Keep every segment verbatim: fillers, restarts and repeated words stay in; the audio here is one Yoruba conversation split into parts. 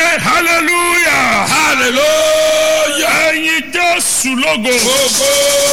ké hallelujah. Hallelujah. ẹ̀yin Jésù lógo. Ogo.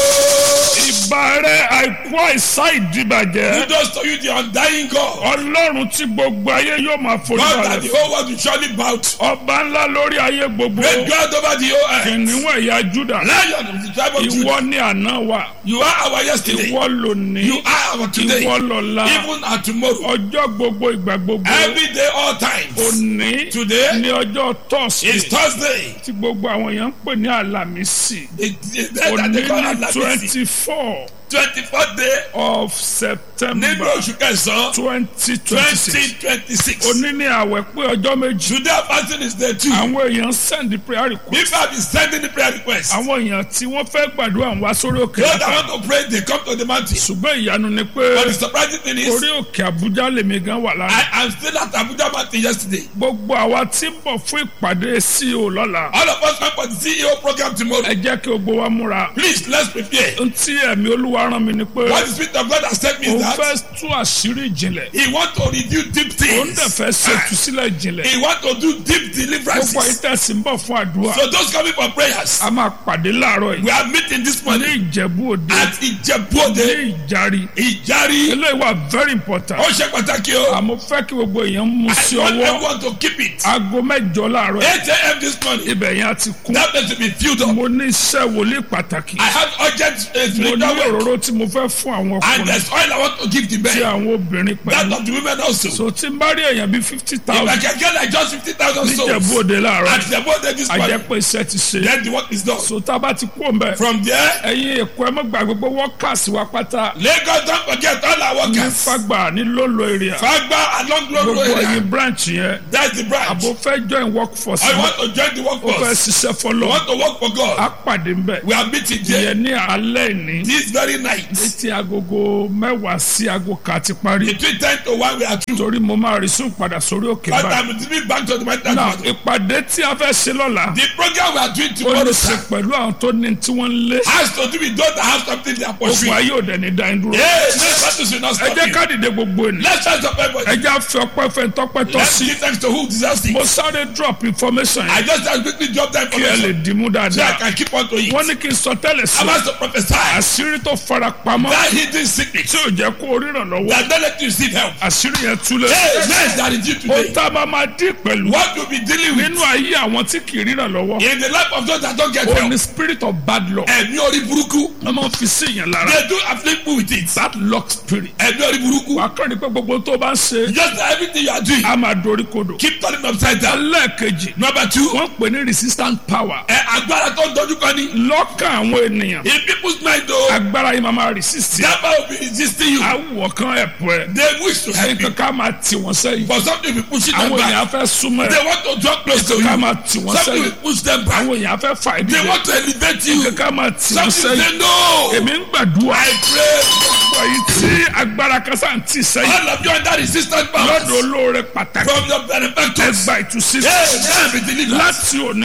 ìbàrẹ̀ àìkú àìsá ìdìbàjẹ́. Kudos to you, the undying God. ọlọ́run tí gbogbo ayé yóò máa forí God that balẹ̀ the fún. whole world will surely bow to. ọba ńlá lórí ayé gbogbo. Great God over the whole earth. kìnìún ẹ̀yà Júdà. Lion of the tribe of ìwọ Judah. ni àná wa. You are our yesterday. ìwọ lónìí. You are our today. ìwọ lọ́la. Even our tomorrow. ọjọ́ gbogbo ìgbà gbogbo. Every day, all times. òní Today ní ọjọ́ is tọ́sí. Thursday. tí gbogbo àwọn èèyàn ń pè ní àlàmísì. The, the day that they òní call ní Alamisi. twenty four twenty-fourth day of nínú September oṣù kẹsàn-án twenty twenty six. twenty twenty-six. òní ní àwẹ̀ pé ọjọ́ méjì. Today fasting is day two. àwọn èèyàn send prayer request. People have been sending the prayer request. àwọn èèyàn tí wọ́n fẹ́ gbàdúrà ń wá sórí òkè Those that náà. want to pray, they come to the mountain. ṣùgbọ́n ìyanu ni But pé the surprising thing is, orí òkè Àbújá lèmi gan wà lánàá. I am still at Abuja mountain yesterday. gbogbo àwa tí ń bọ̀ fún ìpàdé C E O lọ́la. All of us come for the C E O program tomorrow. ẹ jẹ́ kí gbogbo wa múra. Please, let's prepare. n tí ẹ̀mí Olúwa rán mi ni pé What the Spirit of God has sent me òun is that fẹ́ tú àṣírí ìjìnlẹ̀. He wants to reveal deep òun dẹ̀ things. fẹ́ ṣe ìtúsílẹ̀ ìjìnlẹ̀. He wants to do deep deliverances. gbogbo ìtẹ̀sí ń bọ̀ fún àdúrà. So those coming for prayers, a máa pàdé láàárọ̀ we yìí. are meeting this ní morning Ìjẹ̀bú Òde. at Ijebu-Ode, ní Ìjàrí. Ìjàrí. eléyìí wà very important. Ó ṣe pàtàkì o. àmọ́ fẹ́ kí gbogbo èèyàn mú sí I want ọwọ́. everyone to keep it. aago mẹ́jọ láàárọ̀ yìí. eight a.m. this morning. ibẹ̀ yẹn á ti kún. That place will be filled up. mo ní iṣẹ́ wòlíì pàtàkì. I have urgent uh, mo ní spiritual work. òróró tí mo fẹ́ fún àwọn And ọkùnrin. there's oil I want to give the tí men. àwọn obìnrin That pẹ̀lú. of the women also. so tí n bá rí èèyàn bíi fifty If I thousand. can get like just fifty thousand ní souls Ìjẹ̀bú Òde láàárọ̀. at Ijebu-Ode this a jẹ́ morning, pé iṣẹ́ ti ṣe. then the work is done. so tá a bá ti kú òǹbẹ. From there, ẹ̀yin Èkó ẹ má gbàgbé pé workers wa pátá. Lagos don't forget all our ní workers. Fágbà ní Lolo area. Fagba along Lolo gbogbo area. ẹ̀yin branch yẹn. That's the branch. àbò fẹ́ join workforce. I want to join the ó fẹ́ workforce. ṣiṣẹ́ I fọlọ́. want to work for God. a pàdé ńbẹ̀. We are meeting there ìyẹn ní alẹ́ ní. this very night. létí agogo mẹ́wàá sí aago kan ti parí. Between ten to one we are through. torí mo máa rí sùn padà sórí òkè But báyìí. I'm moving back to the mountain. náà ìpàdé tí a fẹ́ ṣe lọ́la. The program we are doing ó tomorrow ní ṣe sir, pẹ̀lú àwọn tó ní tí wọ́n ń lé. has to do with those that have something they are ogun pursuing. ayé òde ní dáin dúró. Hey, no battle should not ẹ stop jẹ́ you. ká dìde gbogbo ènìyàn. Let's rise up ẹ everybody. jẹ́ àfi ọpẹ́ fẹ́ tọ́pẹ́ tọ́ Let's sí. give thanks to who deserves it. mo sáré drop information I yẹn just have quickly drop that kí ẹ lè information dìmú so I dáadáa. can keep on to it. wọ́n ní kí n sọ tẹ́lẹ̀ sí. I'm asked to prophesy àṣírí tó fara pamọ́ that hidden secret tí ò jẹ́ kó ríran lọ́wọ́. that don't let you receive help. àṣírí yẹn túlẹ̀. Hey, men that is you ó today. tá a máa máa dín pẹ̀lú. What you be dealing with nínú ayé àwọn tí kì í ríran lọ́wọ́. in the life of those that don't get ó help. ní spirit of bad luck. Ẹ̀mí orí burúkú. wọ́n máa ń fi sí ìyẹn lára. They do afflict me with it. bad luck spirit. Ẹ̀mí orí burúkú. wà á kọ́ ni pé gbogbo tó bá ń ṣe. Just everything you are doing. a máa dorí kodò. Keep turning upside down. ẹlẹ́ẹ̀kejì. Number two. wọ́n pè ní resistant power. Ẹ agbára tó ń dojú kọ ni. lọ́kàn àwọn ènìyàn. In people's mind o. agbára yìí máa máa resist. That power will be resisting you. awọ kan ẹ̀pọ̀ ẹ̀. They wish to help ẹ̀yin you. kankan máa tì wọ́n sẹ́yìn. But something will push them àwọn back. èèyàn fẹ́ súnmọ́ ẹ̀. They want to draw close to kankan you. máa tì wọ́n Something sẹ́yìn. will push them back. àwọn èèyàn fẹ́ fà They ìdílé. want to elevate you. kankan máa tì wọ́n Something sẹ́yìn. say no. èmi ń gbàdúrà. I pray. gbogbo èyí tí agbára kásá ń tì sẹ́yìn. All of you under resistance powers. lọ́dọ̀ olóore pàtàkì. From your benefactors. ẹgbà ìtúsílẹ̀. Hey, man be delivered. láti òní